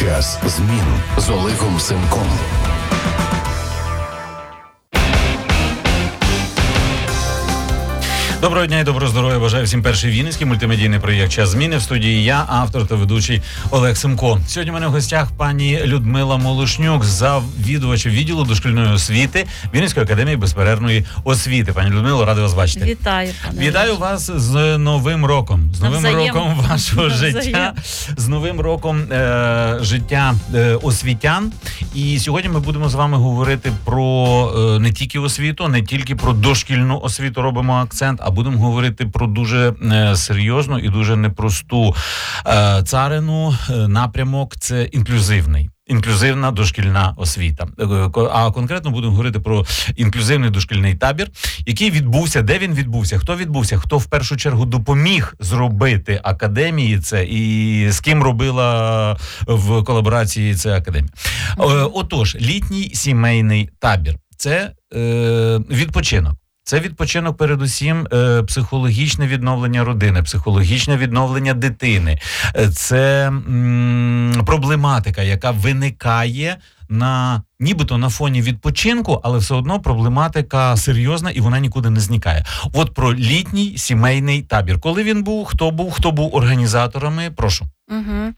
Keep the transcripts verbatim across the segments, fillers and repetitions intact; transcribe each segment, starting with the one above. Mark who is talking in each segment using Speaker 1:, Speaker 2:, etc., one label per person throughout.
Speaker 1: Час змін з Олегом Семком.
Speaker 2: Доброго дня і доброго здоров'я. Бажаю всім перший вінницький мультимедійний проєкт «Час зміни». В студії я, автор та ведучий Олег Семко. Сьогодні в мене в гостях пані Людмила Молошнюк, завідувача відділу дошкільної освіти Вінницької академії безперервної освіти. Пані Людмило, радий вас бачити.
Speaker 3: Вітаю, пане.
Speaker 2: Вітаю вас з Новим роком. З Новим
Speaker 3: Навзаєм.
Speaker 2: роком вашого
Speaker 3: Навзаєм.
Speaker 2: життя. З Новим роком е, життя е, освітян. І сьогодні ми будемо з вами говорити про е, не тільки освіту, не тільки про дошкільну освіту робимо акцент, а будемо говорити про дуже е, серйозну і дуже непросту е, царину. Е, напрямок – це інклюзивний. Інклюзивна дошкільна освіта. А конкретно будемо говорити про інклюзивний дошкільний табір, який відбувся, де він відбувся, хто відбувся, хто в першу чергу допоміг зробити академії це і з ким робила в колаборації це академія. Отож, літній сімейний табір – це е, відпочинок. Це відпочинок передусім е, психологічне відновлення родини, психологічне відновлення дитини. Це м, проблематика, яка виникає на нібито на фоні відпочинку, але все одно проблематика серйозна і вона нікуди не зникає. От про літній сімейний табір. Коли він був, хто був, хто був організаторами, прошу.
Speaker 3: Угу.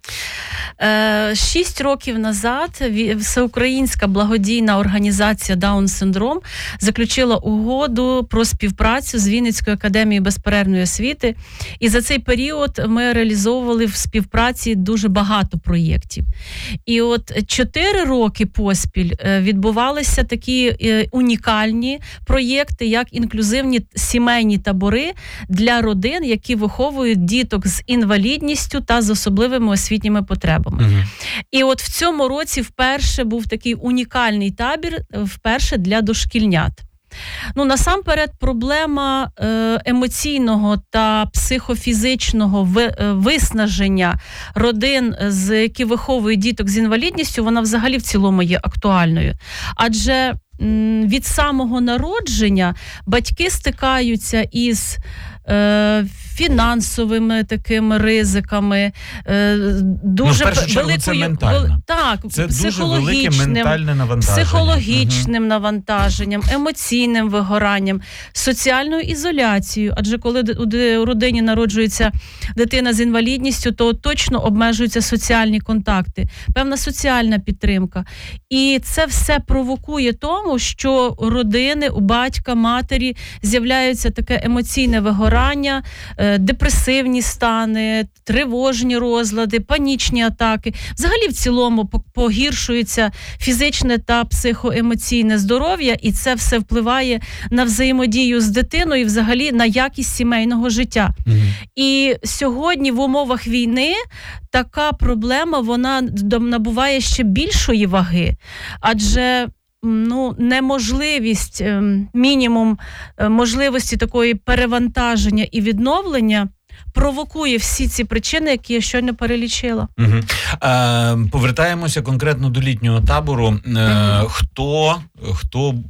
Speaker 3: Е, шість років назад Всеукраїнська благодійна організація Даун-синдром заключила угоду про співпрацю з Вінницькою академією безперервної освіти. І за цей період ми реалізовували в співпраці дуже багато проєктів. І от чотири роки поспіль відбувалися такі унікальні проєкти, як інклюзивні сімейні табори для родин, які виховують діток з інвалідністю та з особливими освітніми потребами. Угу. І от в цьому році вперше був такий унікальний табір, вперше для дошкільнят. Ну, насамперед, проблема е, емоційного та психофізичного ви, е, виснаження родин, з, які виховують діток з інвалідністю, вона взагалі в цілому є актуальною. Адже м, від самого народження батьки стикаються із е, фінансовими такими ризиками, е, дуже
Speaker 2: ну, в першу чергу, це ментально.
Speaker 3: Так,
Speaker 2: це дуже велике ментальне навантаження.
Speaker 3: Психологічним
Speaker 2: угу.
Speaker 3: навантаженням, емоційним вигоранням, соціальною ізоляцією. Адже коли у родині народжується дитина з інвалідністю, то точно обмежуються соціальні контакти, певна соціальна підтримка. І це все провокує тому, що родини, у батька, матері з'являється таке емоційне вигорання, депресивні стани, тривожні розлади, панічні атаки. Взагалі в цілому погіршується фізичне та психоемоційне здоров'я, і це все впливає на взаємодію з дитиною і взагалі на якість сімейного життя. Mm-hmm. І сьогодні в умовах війни така проблема, вона набуває ще більшої ваги, адже ну, неможливість, мінімум можливості такої перевантаження і відновлення провокує всі ці причини, які я щойно перелічила.
Speaker 2: Угу. Е, повертаємося конкретно до літнього табору. Е, угу. Хто, хто е,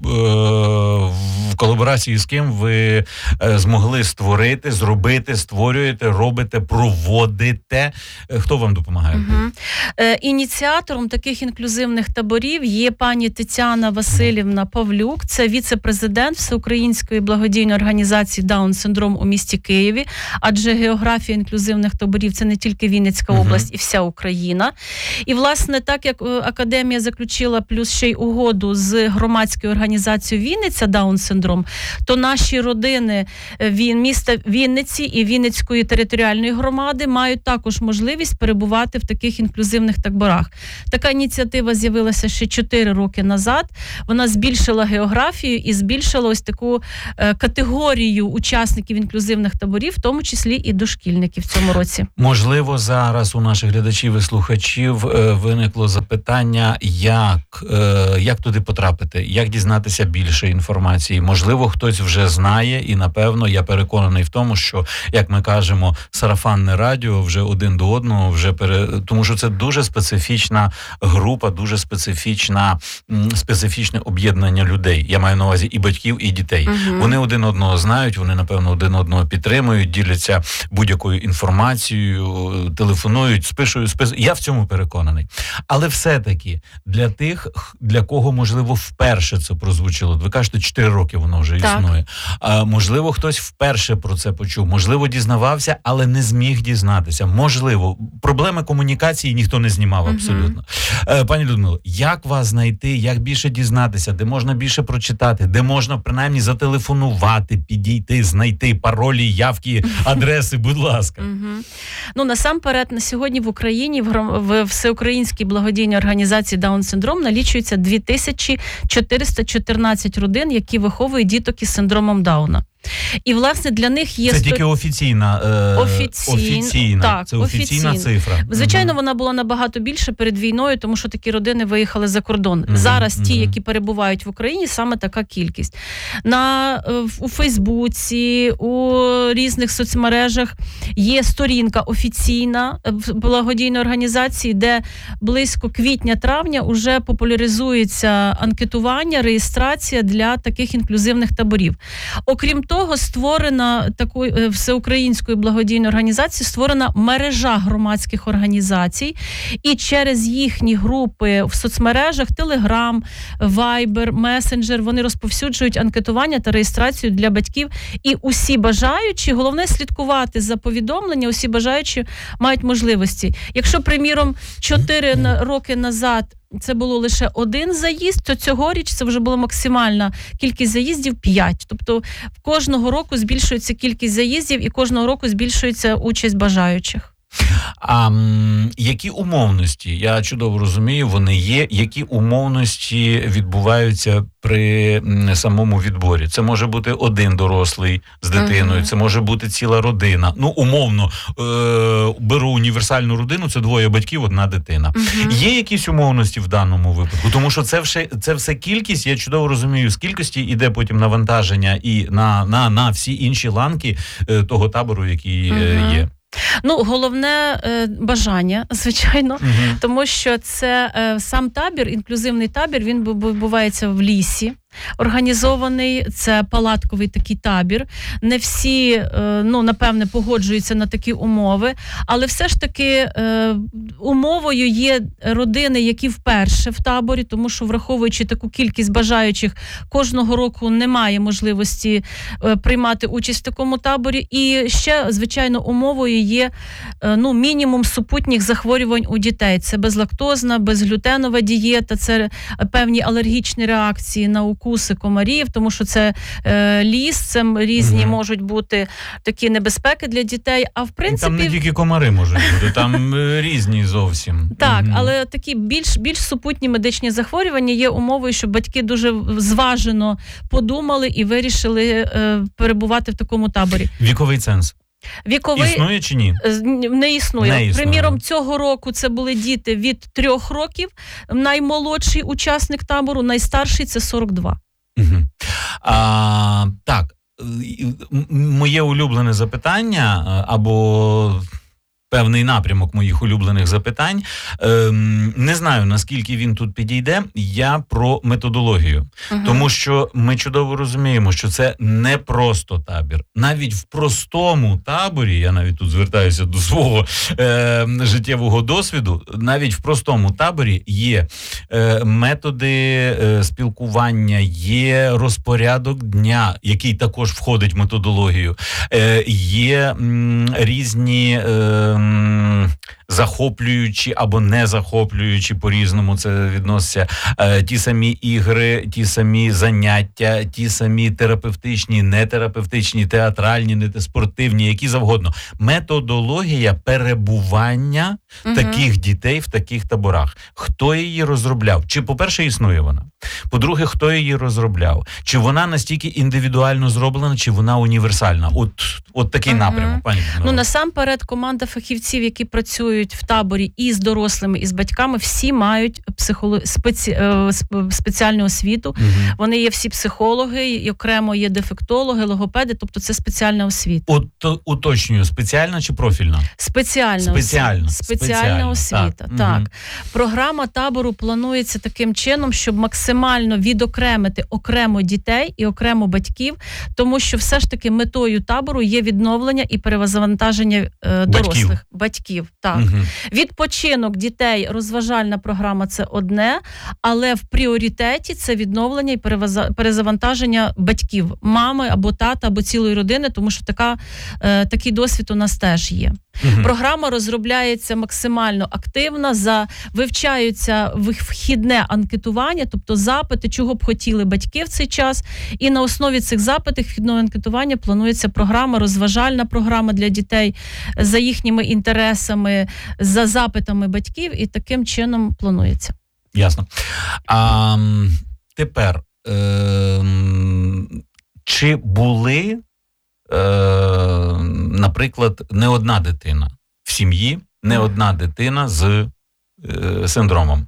Speaker 2: в колаборації з ким ви е, змогли створити, зробити, створюєте, робите, проводите? Е, хто вам допомагає? Угу.
Speaker 3: Е, ініціатором таких інклюзивних таборів є пані Тетяна Василівна Павлюк. Це віце-президент Всеукраїнської благодійної організації Даун-синдром у місті Києві. Адже географія інклюзивних таборів – це не тільки Вінницька область uh-huh. і вся Україна. І, власне, так як академія заключила плюс ще й угоду з громадською організацією Вінниця Даун-синдром, то наші родини міста Вінниці і Вінницької територіальної громади мають також можливість перебувати в таких інклюзивних таборах. Така ініціатива з'явилася ще чотири роки назад. Вона збільшила географію і збільшила ось таку е, категорію учасників інклюзивних таборів, в тому числі і дошкільників в цьому році.
Speaker 2: Можливо, зараз у наших глядачів і слухачів е, виникло запитання, як, е, як туди потрапити, як дізнатися більше інформації. Можливо, хтось вже знає і, напевно, я переконаний в тому, що, як ми кажемо, сарафанне радіо вже один до одного, вже пере... тому що це дуже специфічна група, дуже специфічна, специфічне об'єднання людей. Я маю на увазі і батьків, і дітей. Угу. Вони один одного знають, вони, напевно, один одного підтримують, діляться будь-якою інформацією, телефонують, спишуть, списують. Я в цьому переконаний. Але все-таки для тих, для кого, можливо, вперше це прозвучило, ви кажете, чотири роки воно вже
Speaker 3: Так.
Speaker 2: існує. А, можливо, хтось вперше про це почув, можливо, дізнавався, але не зміг дізнатися. Можливо, проблеми комунікації ніхто не знімав абсолютно. Е, пані Людмило, як вас знайти, як більше дізнатися, де можна більше прочитати, де можна принаймні зателефонувати, підійти, знайти паролі, явки, адреси, будь ласка.
Speaker 3: Угу. Ну, насамперед, на сьогодні в Україні в, гром... в Всеукраїнській благодійній організації Даун-синдром налічується дві тисячі чотириста чотирнадцять родин, які виховують діток із синдромом Дауна. І, власне, для них є...
Speaker 2: Це
Speaker 3: сто...
Speaker 2: тільки офіційна, е...
Speaker 3: Офіційна,
Speaker 2: офіційна.
Speaker 3: так,
Speaker 2: Це офіційна,
Speaker 3: офіційна
Speaker 2: цифра.
Speaker 3: Звичайно,
Speaker 2: угу.
Speaker 3: вона була набагато більше перед війною, тому що такі родини виїхали за кордон.
Speaker 2: Угу,
Speaker 3: Зараз ті,
Speaker 2: угу.
Speaker 3: які перебувають в Україні, саме така кількість. На, у Фейсбуці, у різних соцмережах є сторінка офіційна в благодійної організації, де близько квітня-травня вже популяризується анкетування, реєстрація для таких інклюзивних таборів. Окрім того, створена такою всеукраїнською благодійною організацією, створена мережа громадських організацій, і через їхні групи в соцмережах, Телеграм, Вайбер, Месенджер, вони розповсюджують анкетування та реєстрацію для батьків. І усі бажаючі, головне слідкувати за повідомлення, усі бажаючі мають можливості. Якщо, приміром, чотири роки назад це було лише один заїзд, то цьогоріч це вже була максимальна кількість заїздів – п'ять. Тобто кожного року збільшується кількість заїздів і кожного року збільшується участь бажаючих.
Speaker 2: А м, які умовності, я чудово розумію, вони є, які умовності відбуваються при м, самому відборі? Це може бути один дорослий з дитиною, uh-huh. це може бути ціла родина. Ну, умовно, е- беру універсальну родину, це двоє батьків, одна дитина. Uh-huh. Є якісь умовності в даному випадку? Тому що це все, це все кількість, я чудово розумію, з кількості іде потім навантаження і на, на, на всі інші ланки е- того табору, який е- uh-huh. є.
Speaker 3: Ну, головне е, бажання, звичайно, угу. тому що це е, сам табір, інклюзивний табір, він відбувається в лісі. Організований, це палатковий такий табір. Не всі, ну, напевне, погоджуються на такі умови, але все ж таки умовою є родини, які вперше в таборі, тому що, враховуючи таку кількість бажаючих, кожного року немає можливості приймати участь в такому таборі. І ще, звичайно, умовою є, ну, мінімум супутніх захворювань у дітей. Це безлактозна, безглютенова дієта, це певні алергічні реакції на укуси комарів, тому що це е, ліс, це різні mm-hmm. можуть бути такі небезпеки для дітей. А в принципі...
Speaker 2: Там не тільки комари можуть бути, там різні зовсім.
Speaker 3: Так,
Speaker 2: mm-hmm.
Speaker 3: але такі більш, більш супутні медичні захворювання є умовою, щоб батьки дуже зважено подумали і вирішили е, перебувати в такому таборі.
Speaker 2: Віковий ценз.
Speaker 3: Віковий
Speaker 2: існує чи ні?
Speaker 3: Не існує.
Speaker 2: Не існує.
Speaker 3: Приміром, цього року це були діти від трьох років, наймолодший учасник табору, найстарший – це сорок два.
Speaker 2: Угу. А, так, моє улюблене запитання, або певний напрямок моїх улюблених запитань. Ем, не знаю, наскільки він тут підійде. Я про методологію. Угу. Тому що ми чудово розуміємо, що це не просто табір. Навіть в простому таборі, я навіть тут звертаюся до свого е, життєвого досвіду, навіть в простому таборі є е, методи е, спілкування, є розпорядок дня, який також входить в методологію, е, є м, різні... Е, захоплюючи або не захоплюючи, по-різному це відноситься, е, ті самі ігри, ті самі заняття, ті самі терапевтичні, нетерапевтичні, театральні, не спортивні, які завгодно. Методологія перебування угу. таких дітей в таких таборах. Хто її розробляв? Чи, по-перше, існує вона? По-друге, хто її розробляв? Чи вона настільки індивідуально зроблена, чи вона універсальна? От, от такий угу. напрямок, пані Людмила.
Speaker 3: Ну, насамперед, команда фахівців, які працюють працюють в таборі і з дорослими, і з батьками, всі мають психоло... спеці... спеціальну освіту. Угу. Вони є всі психологи, і окремо є дефектологи, логопеди, тобто це спеціальна освіта.
Speaker 2: От уточнюю, спеціальна чи профільна?
Speaker 3: Спеціальна,
Speaker 2: спеціальна.
Speaker 3: освіта. Спеціальна освіта, так. так.
Speaker 2: Угу.
Speaker 3: Програма табору планується таким чином, щоб максимально відокремити окремо дітей і окремо батьків, тому що все ж таки метою табору є відновлення і перевантаження е, дорослих. Батьків. Батьків так. Угу. Відпочинок дітей, розважальна програма – це одне, але в пріоритеті це відновлення і перезавантаження батьків, мами або тата, або цілої родини, тому що така, е, такий досвід у нас теж є. Угу. Програма розробляється максимально активно, за, вивчаються вхідне анкетування, тобто запити, чого б хотіли батьки в цей час, і на основі цих запитів вхідного анкетування планується програма, розважальна програма для дітей за їхніми інтересами, за запитами батьків, і таким чином планується.
Speaker 2: Ясно. А тепер, е, чи були, е, наприклад, не одна дитина в сім'ї, не одна дитина з е, синдромом?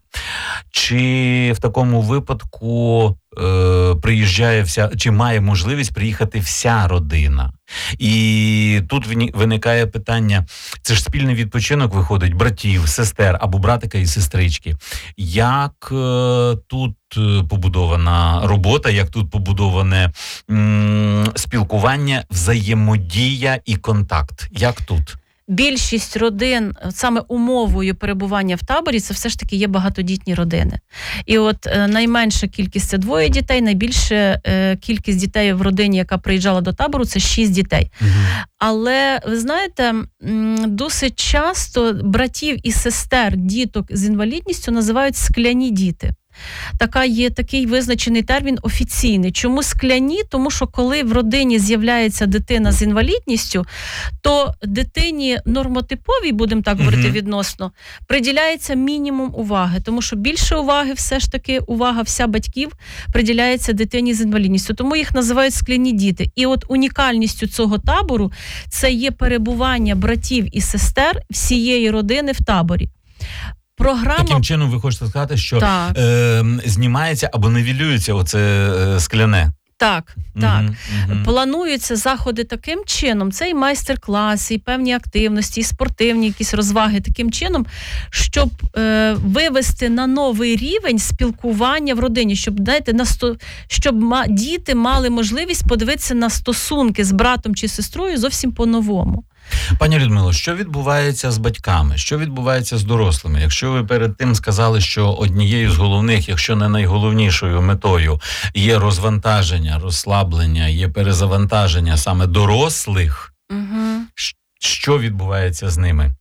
Speaker 2: Чи в такому випадку е, приїжджає вся, чи має можливість приїхати вся родина? І тут виникає питання, це ж спільний відпочинок виходить братів, сестер або братика і сестрички. Як е, тут побудована робота, як тут побудоване м, спілкування, взаємодія і контакт? Як тут?
Speaker 3: Більшість родин, саме умовою перебування в таборі, це все ж таки є багатодітні родини. І от е, найменша кількість – це двоє дітей, найбільша е, кількість дітей в родині, яка приїжджала до табору, це шість дітей. Угу. Але, ви знаєте, досить часто братів і сестер діток з інвалідністю називають скляні діти. Така є такий визначений термін офіційний. Чому скляні? Тому що коли в родині з'являється дитина з інвалідністю, то дитині нормотиповій, будемо так говорити, mm-hmm. відносно, приділяється мінімум уваги. Тому що більше уваги, все ж таки, увага вся батьків приділяється дитині з інвалідністю. Тому їх називають скляні діти. І от унікальністю цього табору це є перебування братів і сестер всієї родини в таборі. Програма...
Speaker 2: Таким чином ви хочете сказати, що е, знімається або нівелюється оце е, скляне?
Speaker 3: Так, так.
Speaker 2: Угу, угу.
Speaker 3: Плануються заходи таким чином, це і майстер-класи, і певні активності, і спортивні якісь розваги таким чином, щоб е, вивести на новий рівень спілкування в родині, щоб, знаєте, на сто... щоб ма... діти мали можливість подивитися на стосунки з братом чи сестрою зовсім по-новому.
Speaker 2: Пані Людмило, що відбувається з батьками? Що відбувається з дорослими? Якщо ви перед тим сказали, що однією з головних, якщо не найголовнішою метою є розвантаження, розслаблення, є перезавантаження саме дорослих, угу. що відбувається з ними?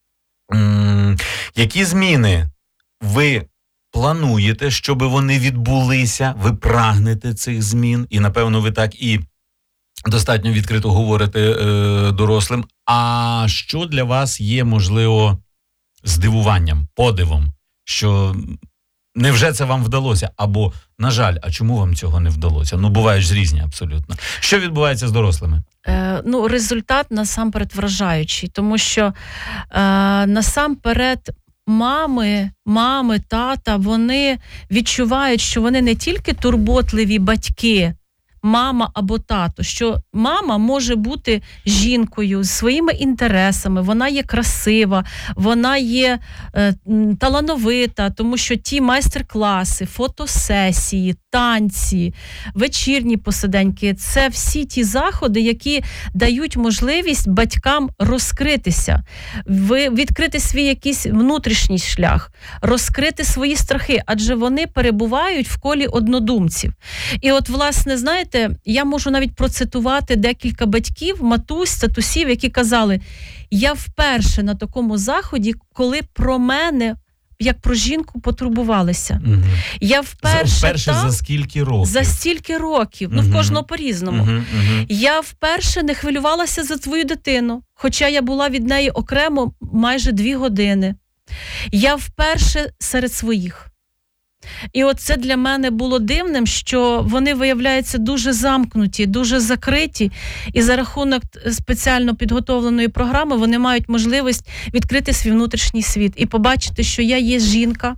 Speaker 2: М- які зміни ви плануєте, щоб вони відбулися? Ви прагнете цих змін? І, напевно, ви так і достатньо відкрито говорите е, дорослим. А що для вас є, можливо, здивуванням, подивом, що невже це вам вдалося? Або, на жаль, а чому вам цього не вдалося? Ну, бувають ж різні абсолютно. Що відбувається з дорослими?
Speaker 3: Е, ну, результат насамперед вражаючий, тому що е, насамперед мами, мами, тата, вони відчувають, що вони не тільки турботливі батьки, мама або тато, що мама може бути жінкою з своїми інтересами, вона є красива, вона є е, талановита, тому що ті майстер-класи, фотосесії, танці, вечірні посиденьки – це всі ті заходи, які дають можливість батькам розкритися, відкрити свій якийсь внутрішній шлях, розкрити свої страхи, адже вони перебувають в колі однодумців. І от, власне, знаєте, я можу навіть процитувати декілька батьків, матусь, татусів, які казали: я вперше на такому заході, коли про мене, як про жінку, потурбувалися. Угу. Я вперше,
Speaker 2: вперше
Speaker 3: та,
Speaker 2: за скільки років?
Speaker 3: За стільки років. Угу. Ну, в кожного по-різному. Угу, угу. Я вперше не хвилювалася за твою дитину, хоча я була від неї окремо майже дві години. Я вперше серед своїх. І от це для мене було дивним, що вони, виявляються, дуже замкнуті, дуже закриті, і за рахунок спеціально підготовленої програми вони мають можливість відкрити свій внутрішній світ і побачити, що я є жінка,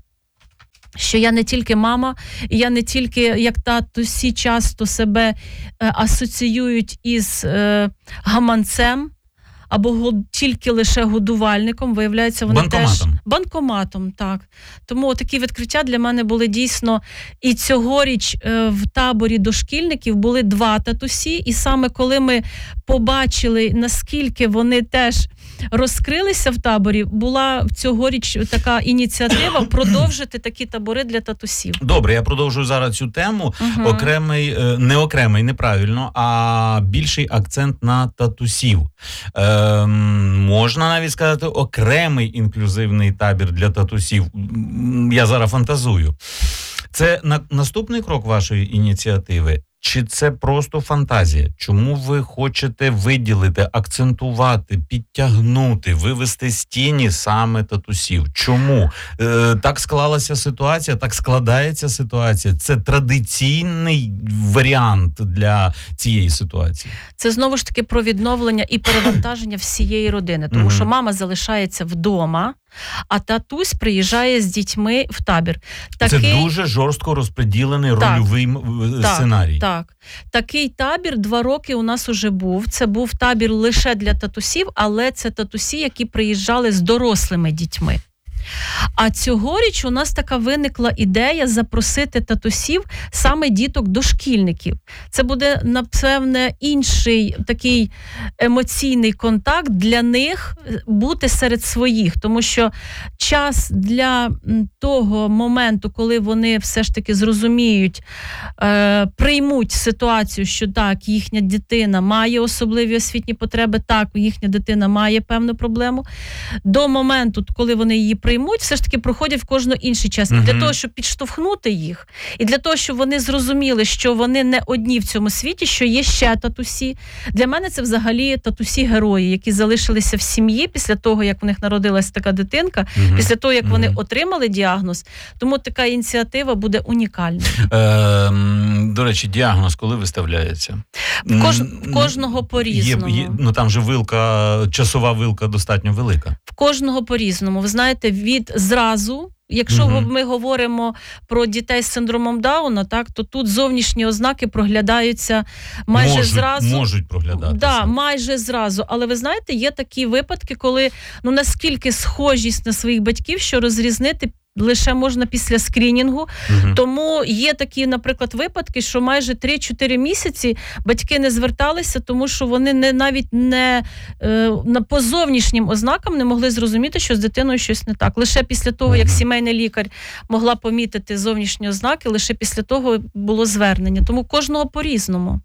Speaker 3: що я не тільки мама, і я не тільки, як татусі часто себе е, асоціюють із е, гаманцем, або го, тільки лише годувальником, виявляється, вони
Speaker 2: банкоматом.
Speaker 3: теж... Банкоматом, так. Тому такі відкриття для мене були дійсно... І цьогоріч е, в таборі дошкільників були два татусі, і саме коли ми побачили, наскільки вони теж розкрилися в таборі, була цьогоріч така ініціатива продовжити такі табори для татусів.
Speaker 2: Добре, я продовжую зараз цю тему.
Speaker 3: Угу.
Speaker 2: Окремий, е, не окремий, неправильно, а більший акцент на татусів. Е, можна навіть сказати, окремий інклюзивний табір для татусів. М, Я зараз фантазую. Це на, наступний крок вашої ініціативи? Чи це просто фантазія? Чому ви хочете виділити, акцентувати, підтягнути, вивести з тіні саме татусів? Чому? Е, так склалася ситуація, так складається ситуація. Це традиційний варіант для цієї ситуації.
Speaker 3: Це знову ж таки про відновлення і перевантаження всієї родини. Тому
Speaker 2: Мгм.
Speaker 3: що мама залишається вдома, а татусь приїжджає з дітьми в табір.
Speaker 2: Це дуже жорстко розподілений
Speaker 3: Так.
Speaker 2: рольовий м,
Speaker 3: Так,
Speaker 2: сценарій.
Speaker 3: Так. Такий табір два роки у нас уже був. Це був табір лише для татусів, але це татусі, які приїжджали з дорослими дітьми. А цьогоріч у нас така виникла ідея запросити татусів саме діток-дошкільників. Це буде, напевне, інший такий емоційний контакт для них бути серед своїх, тому що час для того моменту, коли вони все ж таки зрозуміють, е, приймуть ситуацію, що так, їхня дитина має особливі освітні потреби, так, їхня дитина має певну проблему, до моменту, коли вони її приймуть, все ж таки проходять в кожен інший час.
Speaker 2: Угу.
Speaker 3: І для того, щоб підштовхнути їх, і для того, щоб вони зрозуміли, що вони не одні в цьому світі, що є ще татусі. Для мене це взагалі татусі-герої, які залишилися в сім'ї після того, як в них народилась така дитинка,
Speaker 2: Угу.
Speaker 3: після того, як
Speaker 2: Угу.
Speaker 3: вони отримали діагноз. Тому така ініціатива буде унікальною.
Speaker 2: Е, до речі, діагноз коли виставляється?
Speaker 3: В, кож...
Speaker 2: М,
Speaker 3: в кожного по-різному.
Speaker 2: Є, є, ну там же вилка, часова вилка достатньо велика.
Speaker 3: В кожного по-різному. Ви знаєте, від зразу, якщо
Speaker 2: Мгм.
Speaker 3: ми говоримо про дітей з синдромом Дауна, так, то тут зовнішні ознаки проглядаються майже
Speaker 2: можуть,
Speaker 3: зразу.
Speaker 2: Можуть проглядатися.
Speaker 3: Да, майже зразу. Але ви знаєте, є такі випадки, коли ну наскільки схожість на своїх батьків, що розрізнити лише можна після скрінінгу.
Speaker 2: Мгм.
Speaker 3: Тому є такі, наприклад, випадки, що майже три-чотири місяці батьки не зверталися, тому що вони не навіть не е, на по зовнішнім ознакам не могли зрозуміти, що з дитиною щось не так. Лише після того, як
Speaker 2: Мгм.
Speaker 3: сімейний лікар могла помітити зовнішні ознаки, лише після того було звернення. Тому кожного по-різному.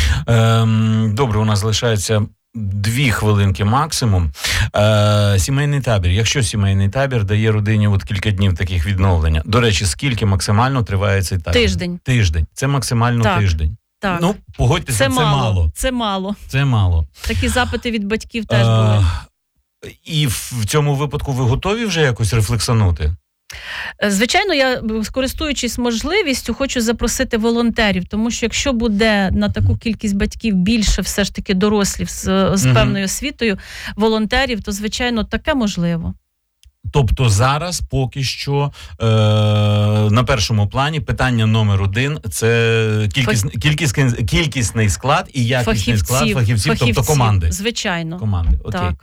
Speaker 2: Ем, добре, у нас залишається дві хвилинки максимум. Е, сімейний табір. Якщо сімейний табір дає родині от кілька днів таких відновлення. До речі, скільки максимально триває цей табір?
Speaker 3: Тиждень.
Speaker 2: Тиждень. Це максимально
Speaker 3: Так.
Speaker 2: тиждень.
Speaker 3: Так.
Speaker 2: Ну, погодьтеся,
Speaker 3: це,
Speaker 2: це,
Speaker 3: мало.
Speaker 2: мало.
Speaker 3: Це мало.
Speaker 2: Це мало.
Speaker 3: Такі запити від батьків теж
Speaker 2: Е,
Speaker 3: були.
Speaker 2: І в цьому випадку ви готові вже якось рефлексанути?
Speaker 3: Звичайно, я, скористуючись можливістю, хочу запросити волонтерів, тому що якщо буде на таку кількість батьків більше все ж таки дорослів з, з
Speaker 2: Мгм.
Speaker 3: певною освітою, волонтерів, то, звичайно, таке можливо.
Speaker 2: Тобто зараз поки що е, на першому плані питання номер один – це кількіс, кількіс, кількісний склад і якісний склад фахівців, тобто команди.
Speaker 3: Звичайно.
Speaker 2: Команди, окей.
Speaker 3: Так,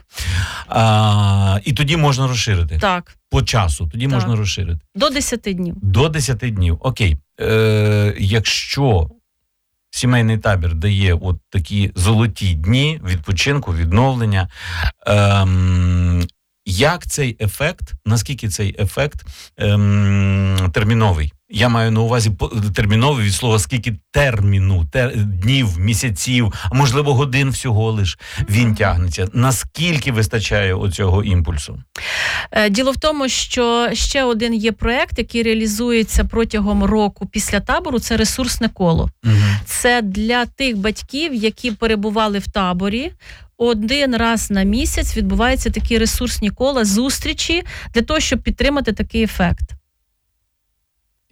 Speaker 2: А, і тоді можна розширити.
Speaker 3: так.
Speaker 2: По часу, тоді
Speaker 3: Так.
Speaker 2: можна розширити.
Speaker 3: До десяти днів.
Speaker 2: До десяти днів. Окей. Е, якщо сімейний табір дає от такі золоті дні відпочинку, відновлення, ем, як цей ефект, наскільки цей ефект ем, терміновий? Я маю на увазі терміновий від слова скільки терміну, тер, днів, місяців, а можливо годин всього лиш він тягнеться. Наскільки вистачає оцього імпульсу?
Speaker 3: Діло в тому, що ще один є проект, який реалізується протягом року після табору, це ресурсне коло.
Speaker 2: Угу.
Speaker 3: Це для тих батьків, які перебували в таборі. Один раз на місяць відбуваються такі ресурсні кола, зустрічі для того, щоб підтримати такий ефект.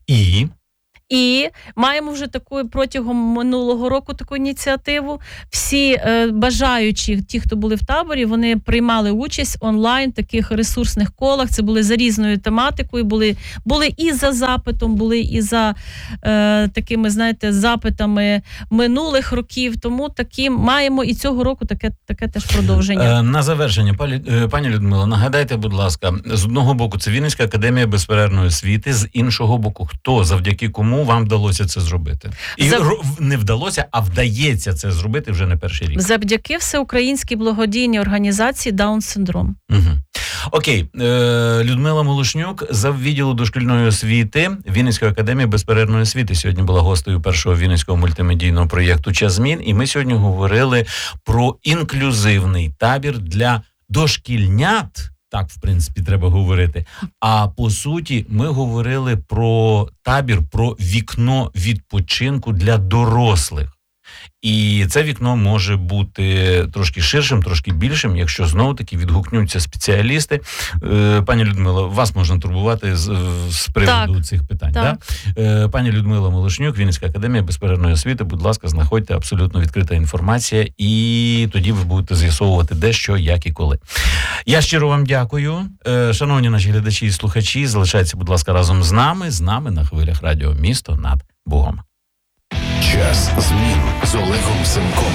Speaker 2: І...
Speaker 3: І маємо вже таку протягом минулого року таку ініціативу. Всі е, бажаючі, ті, хто були в таборі, вони приймали участь онлайн в таких ресурсних колах. Це були за різною тематикою, були, були і за запитом, були і за е, такими, знаєте, запитами минулих років. Тому такі маємо і цього року таке, таке теж продовження.
Speaker 2: Е, на завершення, пані, е, пані Людмила, нагадайте, будь ласка, з одного боку це Вінницька академія безперервної освіти, з іншого боку, хто, завдяки кому вам вдалося це зробити? І
Speaker 3: За...
Speaker 2: не вдалося, а вдається це зробити вже не перший рік.
Speaker 3: Завдяки всеукраїнській благодійній організації Даун-синдром.
Speaker 2: Угу. Окей. Е, Людмила Молошнюк, заввідділу дошкільної освіти Вінницької академії безперервної освіти, сьогодні була гостею першого вінницького мультимедійного проєкту «Час змін». І ми сьогодні говорили про інклюзивний табір для дошкільнят. Так, в принципі, треба говорити. А по суті, ми говорили про табір, про вікно відпочинку для дорослих. І це вікно може бути трошки ширшим, трошки більшим, якщо знову-таки відгукнуться спеціалісти. Е, пані Людмила, вас можна турбувати з, з приводу
Speaker 3: так,
Speaker 2: цих питань.
Speaker 3: Так.
Speaker 2: Да? Е, пані Людмила Молошнюк, Вінницька академія безперервної освіти, будь ласка, знаходьте, абсолютно відкрита інформація, і тоді ви будете з'ясовувати де, що, як і коли. Я щиро вам дякую. Е, шановні наші глядачі і слухачі, залишайтеся, будь ласка, разом з нами, з нами на хвилях радіо «Місто над Богом».
Speaker 1: Час змін з Олегом Семком.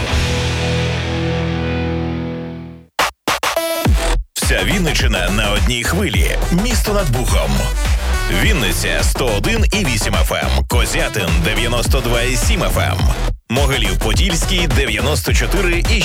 Speaker 4: Вся Вінниччина на одній хвилі. Місто над Бухом. Вінниця сто один і вісім еф ем, Козятин дев'яносто два і сім еф ем, Могилів-Подільський дев'яносто чотири і